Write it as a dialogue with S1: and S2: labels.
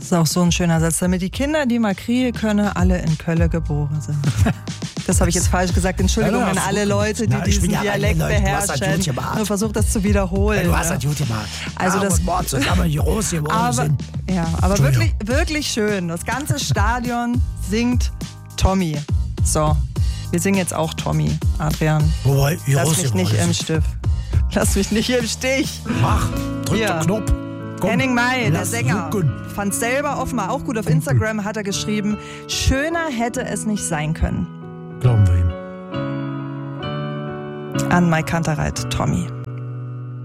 S1: Das ist auch so ein schöner Satz, damit die Kinder, die mal kriegen können, alle in Köln geboren sind. Das habe ich jetzt falsch gesagt. Entschuldigung an alle Leute, die diesen Dialekt beherrschen. Nur versucht das zu wiederholen.
S2: Du hast das gut gemacht.
S1: Also das
S2: zusammen hier groß geworden sind.
S1: Ja, aber wirklich, wirklich schön. Das ganze Stadion singt Tommy. So, wir singen jetzt auch Tommy, Adrian.
S2: Wobei,
S1: Lass mich nicht im Stich. Lass mich nicht im Stich.
S2: Mach, drück den Knopf. Komm,
S1: Henning May, der Sänger,
S2: rücken.
S1: fand selber offenbar auch gut. Auf Instagram hat er geschrieben, schöner hätte es nicht sein können.
S2: Glauben wir ihm.
S1: An Mike Kantereit, Tommy.